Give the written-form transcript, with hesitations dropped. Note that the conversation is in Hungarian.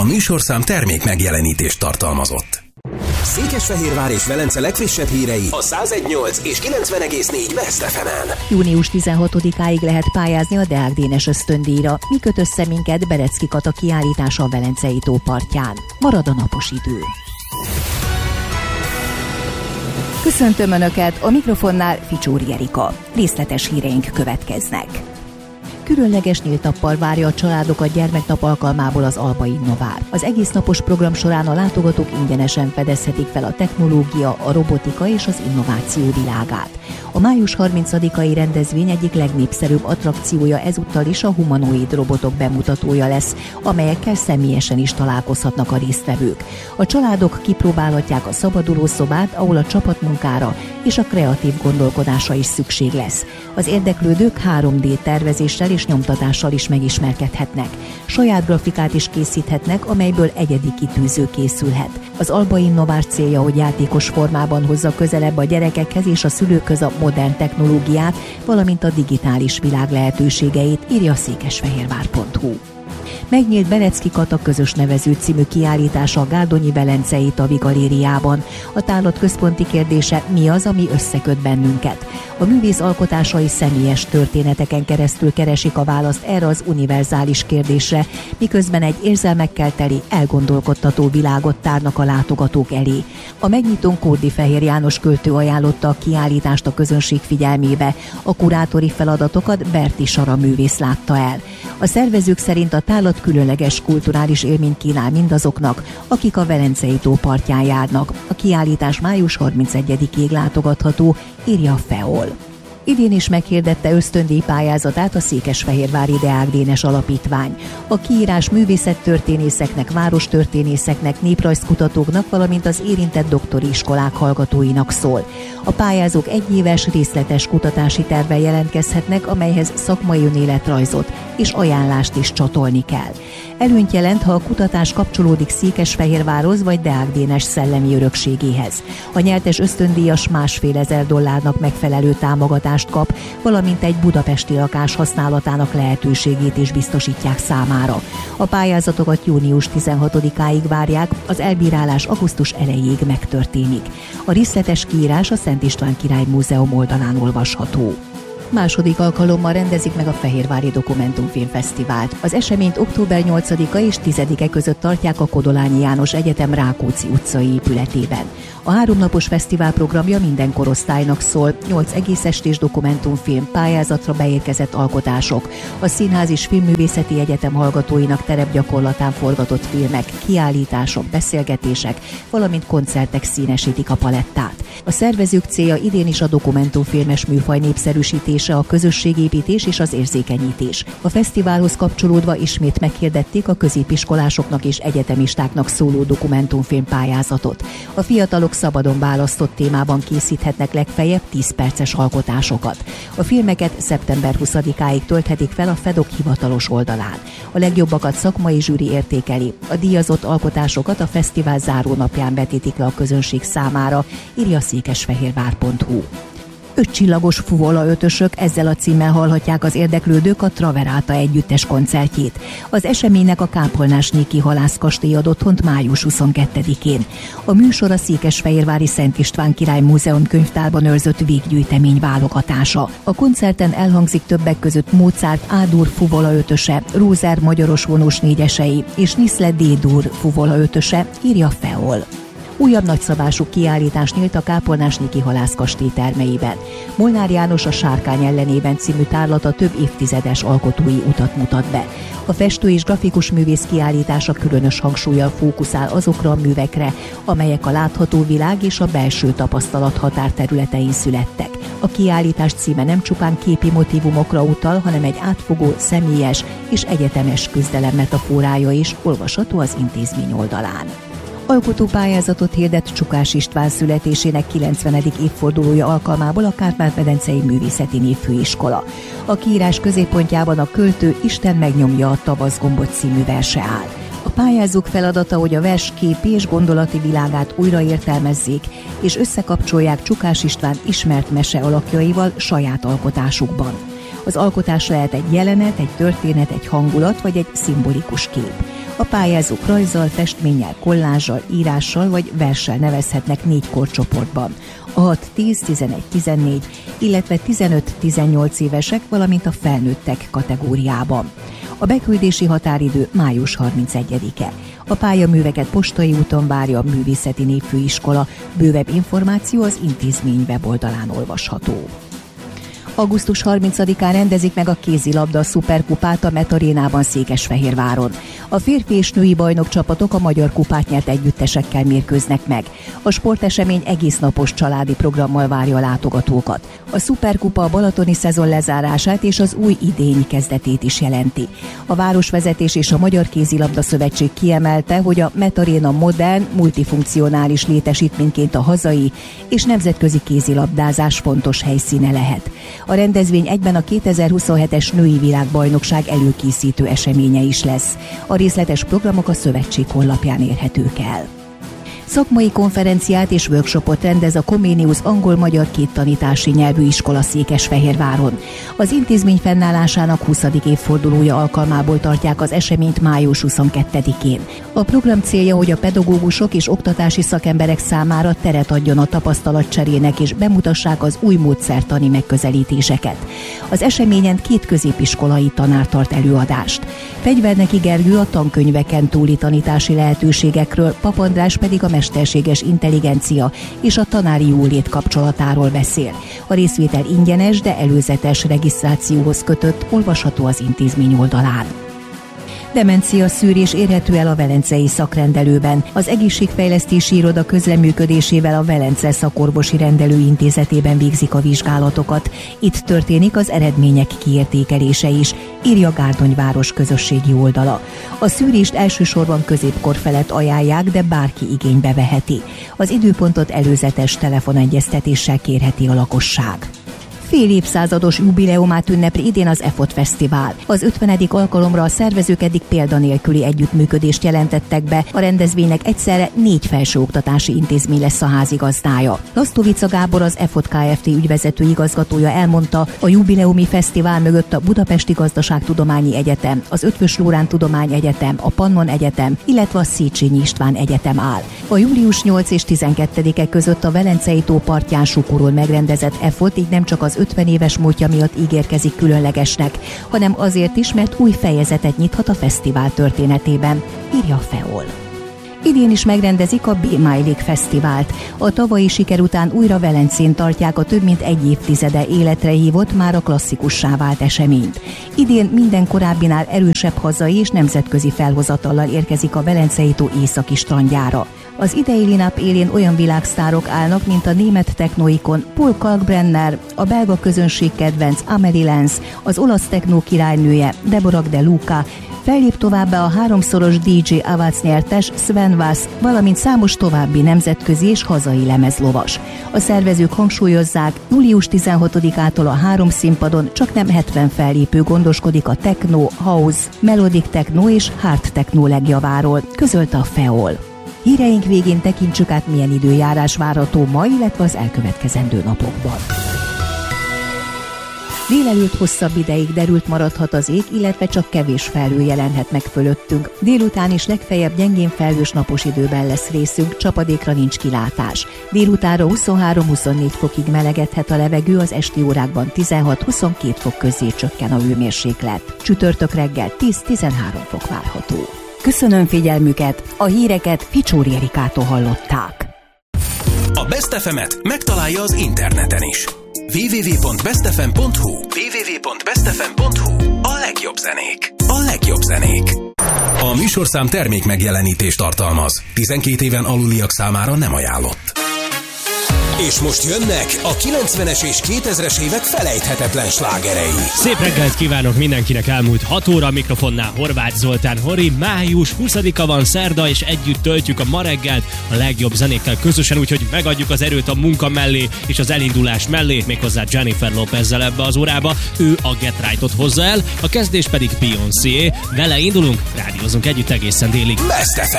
műsorszám termék megjelenítést tartalmazott. Székesfehérvár és Velence legfrissebb hírei a 101.8 és 90.4 Best FM-en. Június 16-áig lehet pályázni a Deák Dénes ösztöndíjra. Mi köt össze minket Berecki Kata kiállítása a Velencei tó partján. Marad a napos idő. Köszöntöm Önöket, a mikrofonnál Ficsóri Erika. Részletes híreink következnek. Különleges nyílt nappal várja a családokat gyermeknap alkalmából az Alba Innovár. Az egész napos program során a látogatók ingyenesen fedezhetik fel a technológia, a robotika és az innováció világát. A május 30-ai rendezvény egyik legnépszerűbb attrakciója ezúttal is a humanoid robotok bemutatója lesz, amelyekkel személyesen is találkozhatnak a résztvevők. A családok kipróbálhatják a szabaduló szobát, ahol a csapatmunkára és a kreatív gondolkodásra is szükség lesz. Az érdeklődők 3D tervezéssel és nyomtatással is megismerkedhetnek. Saját grafikát is készíthetnek, amelyből egyedi kitűző készülhet. Az Alba Innovár célja, hogy játékos formában hozza közelebb a gyerekekhez és a szülőkhöz a modern technológiát, valamint a digitális világ lehetőségeit, írja a székesfehérvár.hu. Megnyílt Berecki Kata közös nevező című kiállítása a Gárdonyi Velencei Tavi Galériában. A tárlat központi kérdése: mi az, ami összeköt bennünket? A művész alkotásai személyes történeteken keresztül keresik a választ erre az univerzális kérdésre, miközben egy érzelmekkel teli, elgondolkodtató világot tárnak a látogatók elé. A megnyitón Kórdi Fehér János költő ajánlotta a kiállítást a közönség figyelmébe. A kurátori feladatokat Berti Sara művész látta el. A szervezők szerint a tárlat különleges kulturális élményt kínál mindazoknak, akik a Velencei tó partján járnak. A kiállítás május 31-ig látogatható, írja a FEOL. Idén is meghirdette ösztöndíj pályázatát a Székesfehérvári Deák Dénes Alapítvány. A kiírás művészettörténészeknek, várostörténészeknek, néprajzkutatóknak, valamint az érintett doktori iskolák hallgatóinak szól. A pályázók egyéves, részletes kutatási tervvel jelentkezhetnek, amelyhez szakmai önéletrajzot és ajánlást is csatolni kell. Előnyt jelent, ha a kutatás kapcsolódik Székesfehérvárhoz vagy Deák Dénes szellemi örökségéhez. A nyertes ösztöndíjas $1500 megfelelő támogatást kap, valamint egy budapesti lakás használatának lehetőségét is biztosítják számára. A pályázatokat június 16-áig várják, az elbírálás augusztus elejéig megtörténik. A részletes kiírás a Szent István Király Múzeum oldalán olvasható. Második alkalommal rendezik meg a Fehérvári Dokumentumfilm Fesztivált. Az eseményt október 8-a és 10-e között tartják a Kodolányi János Egyetem Rákóczi utcai épületében. A 3 napos fesztivál programja minden korosztálynak szól, 8 egész estés dokumentumfilm, pályázatra beérkezett alkotások, a Színház és Filmművészeti Egyetem hallgatóinak terepgyakorlatán forgatott filmek, kiállítások, beszélgetések, valamint koncertek színesítik a palettát. A szervezők célja idén is a dokumentumfilmes műfaj népszerűsítése, a közösségépítés és az érzékenyítés. A fesztiválhoz kapcsolódva ismét meghirdették a középiskolásoknak és egyetemistáknak szóló dokumentumfilm pályázatot. A fiatalok szabadon választott témában készíthetnek legfeljebb 10 perces alkotásokat. A filmeket szeptember 20-áig tölthetik fel a FEDOK hivatalos oldalán. A legjobbakat szakmai zsűri értékeli. A díjazott alkotásokat a fesztivál zárónapján vetítik le a közönség számára, írja a székesfehérvár.hu. 5 csillagos fuvola ötösök, ezzel a címmel hallhatják az érdeklődők a Traveráta együttes koncertjét. Az eseménynek a Kápolnásnyéki Halászkastély ad otthont május 22-én. A műsor a Székesfehérvári Szent István Király Múzeum könyvtárban őrzött véggyűjtemény válogatása. A koncerten elhangzik többek között Mozart A-dur fuvola ötöse, Rózer magyaros vonós négyesei és Niszle D-dur fuvola ötöse, írja a FEOL. Újabb nagyszabású kiállítás nyílt a Kápolnásnyéki Halászkastély termeiben. Molnár János a Sárkány ellenében című tárlata több évtizedes alkotói utat mutat be. A festő és grafikus művész kiállítása különös hangsúllyal fókuszál azokra a művekre, amelyek a látható világ és a belső tapasztalat határterületein születtek. A kiállítás címe nem csupán képi motívumokra utal, hanem egy átfogó, személyes és egyetemes küzdelem metaforája is, olvasható az intézmény oldalán. Alkotópályázatot hirdet Csukás István születésének 90. évfordulója alkalmából a Kárpát-medencei Művészeti Névfőiskola. A kiírás középpontjában a költő Isten megnyomja a tavaszgombot című verse áll. A pályázók feladata, hogy a vers képi és gondolati világát újra értelmezzék, és összekapcsolják Csukás István ismert mese alakjaival saját alkotásukban. Az alkotás lehet egy jelenet, egy történet, egy hangulat vagy egy szimbolikus kép. A pályázók rajzzal, festménnyel, kollázsal, írással vagy verssel nevezhetnek 4 korcsoportban. A 6, 10, 11, 14, illetve 15-18 évesek, valamint a felnőttek kategóriában. A beküldési határidő május 31-e. A pályaműveket Postai úton várja a Művészeti Népfőiskola, bővebb információ az intézmény weboldalán olvasható. Augusztus 30-án rendezik meg a kézilabda szuperkupát a Met Arénában Székesfehérváron. A férfi és női bajnokcsapatok a magyar kupát nyert együttesekkel mérkőznek meg. A sportesemény egész napos családi programmal várja a látogatókat. A szuperkupa a balatoni szezon lezárását és az új idény kezdetét is jelenti. A városvezetés és a Magyar Kézilabda Szövetség kiemelte, hogy a Met Aréna modern, multifunkcionális létesítményként a hazai és nemzetközi kézilabdázás fontos helyszíne lehet. A rendezvény egyben a 2027-es női világbajnokság előkészítő eseménye is lesz. A részletes programok a szövetség honlapján érhetők el. Szakmai konferenciát és workshopot rendez a Comenius angol-magyar kéttanítási nyelvű iskola Székesfehérváron. Az intézmény fennállásának 20. évfordulója alkalmából tartják az eseményt május 22-én. A program célja, hogy a pedagógusok és oktatási szakemberek számára teret adjon a tapasztalatcserének és bemutassák az új módszertani megközelítéseket. Az eseményen 2 középiskolai tanár tart előadást. Fegyverneki Gergő a tankönyveken túli tanítási lehetőségekről, Pap András pedig a mesterséges intelligencia és a tanári jólét kapcsolatáról beszél. A részvétel ingyenes, de előzetes regisztrációhoz kötött, olvasható az intézmény oldalán. Demencia szűrés érhető el a velencei szakrendelőben. Az egészségfejlesztési iroda közreműködésével a Velence Szakorvosi Rendelőintézetében végzik a vizsgálatokat. Itt történik az eredmények kiértékelése is, írja Gárdonyváros közösségi oldala. A szűrést elsősorban középkor felett ajánlják, de bárki igénybe veheti. Az időpontot előzetes telefonegyeztetéssel kérheti a lakosság. Fél évszázados jubileumát ünnepli idén az EFOT Fesztivál. Az 50. alkalomra a szervezők eddig példanélküli együttműködést jelentettek be, a rendezvénynek egyszerre 4 felsőoktatási intézmény lesz a házigazdája. Lasztovica Gábor, az EFOT Kft. Ügyvezető igazgatója elmondta, a jubileumi fesztivál mögött a Budapesti Gazdaságtudományi Egyetem, az Eötvös Loránd Tudományegyetem, a Pannon Egyetem, illetve a Széchenyi István Egyetem áll. A július 8 és 12-e között a Velencei tó partján Sukurón megrendezett EFOT így nem csak az 50 éves múltja miatt ígérkezik különlegesnek, hanem azért is, mert új fejezetet nyithat a fesztivál történetében, írja a FEOL. Idén is megrendezik a Be My League Fesztivált. A tavalyi siker után újra Velencén tartják a több mint egy évtizede életre hívott, már a klasszikussá vált eseményt. Idén minden korábbinál erősebb hazai és nemzetközi felhozatallal érkezik a Velencei tó északi strandjára. Az idei line-up élén olyan világsztárok állnak, mint a német technoikon Paul Kalkbrenner, a belga közönség kedvenc Amelie Lenz, az olasz technó királynője Deborah De Luca, fellép továbbá a 3-szoros DJ Awards nyertes Sven Vass, valamint számos további nemzetközi és hazai lemezlovas. A szervezők hangsúlyozzák, július 16-ától a 3 színpadon csak nem 70 fellépő gondoskodik a techno, house, melodic techno és hard techno legjaváról, közölte a FEOL. Híreink végén tekintsük át, milyen időjárás várható ma, illetve az elkövetkezendő napokban. Délelőtt hosszabb ideig derült maradhat az ég, illetve csak kevés felhő jelenhet meg fölöttünk. Délután is legfeljebb gyengén felhős napos időben lesz részünk, csapadékra nincs kilátás. Délutánra 23-24 fokig melegedhet a levegő, az esti órákban 16-22 fok közé csökken a hőmérséklet. Csütörtök reggel 10-13 fok várható. Köszönöm figyelmüket, a híreket Ficsóri Erikától hallották. A Best FM-et megtalálja az interneten is. www.bestfm.hu www.bestfm.hu A legjobb zenék. A legjobb zenék. A műsorszám termék megjelenítést tartalmaz. 12 éven aluliak számára nem ajánlott. És most jönnek a 90-es és 2000-es évek felejthetetlen slágerei. Szép reggelt kívánok mindenkinek, elmúlt 6 óra, mikrofonnál Horváth Zoltán Hori. Május 20-a van, szerda, és együtt töltjük a ma reggelt a legjobb zenékkel közösen, úgyhogy megadjuk az erőt a munka mellé és az elindulás mellé, méghozzá Jennifer Lopezzel ebbe az órába. Ő a Get Right-ot hozza el, a kezdés pedig Beyoncé. Vele indulunk, rádiózunk együtt egészen délig. Best FM.